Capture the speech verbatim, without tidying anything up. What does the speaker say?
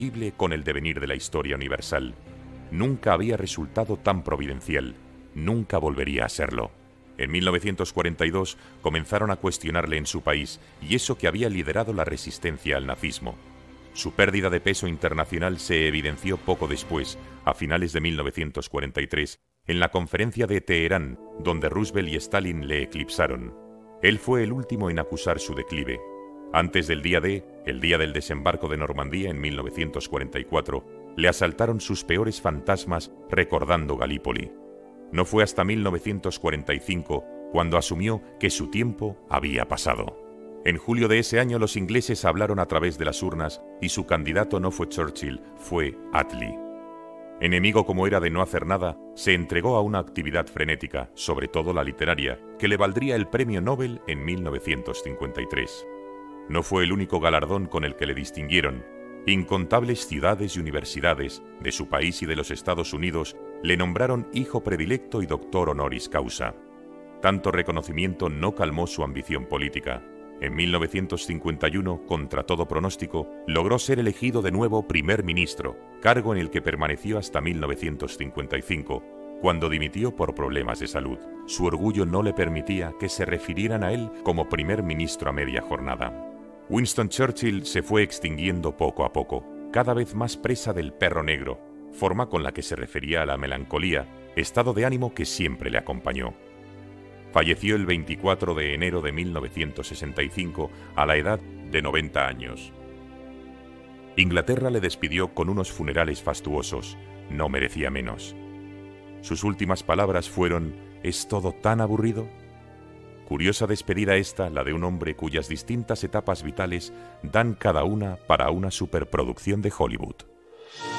con el devenir de la historia universal. Nunca había resultado tan providencial, nunca volvería a serlo. En mil novecientos cuarenta y dos comenzaron a cuestionarle en su país, y eso que había liderado la resistencia al nazismo. Su pérdida de peso internacional se evidenció poco después, a finales de mil novecientos cuarenta y tres, en la conferencia de Teherán, donde Roosevelt y Stalin le eclipsaron. Él fue el último en acusar su declive. Antes del día D, el día del desembarco de Normandía en mil novecientos cuarenta y cuatro, le asaltaron sus peores fantasmas recordando Galípoli. No fue hasta mil novecientos cuarenta y cinco cuando asumió que su tiempo había pasado. En julio de ese año los ingleses hablaron a través de las urnas y su candidato no fue Churchill, fue Attlee. Enemigo como era de no hacer nada, se entregó a una actividad frenética, sobre todo la literaria, que le valdría el premio Nobel en mil novecientos cincuenta y tres. No fue el único galardón con el que le distinguieron. Incontables ciudades y universidades de su país y de los Estados Unidos le nombraron hijo predilecto y doctor honoris causa. Tanto reconocimiento no calmó su ambición política. En mil novecientos cincuenta y uno, contra todo pronóstico, logró ser elegido de nuevo primer ministro, cargo en el que permaneció hasta mil novecientos cincuenta y cinco, cuando dimitió por problemas de salud. Su orgullo no le permitía que se refirieran a él como primer ministro a media jornada. Winston Churchill se fue extinguiendo poco a poco, cada vez más presa del perro negro, forma con la que se refería a la melancolía, estado de ánimo que siempre le acompañó. Falleció el veinticuatro de enero de mil novecientos sesenta y cinco a la edad de noventa años. Inglaterra le despidió con unos funerales fastuosos, no merecía menos. Sus últimas palabras fueron: ¿es todo tan aburrido? Curiosa despedida esta, la de un hombre cuyas distintas etapas vitales dan cada una para una superproducción de Hollywood.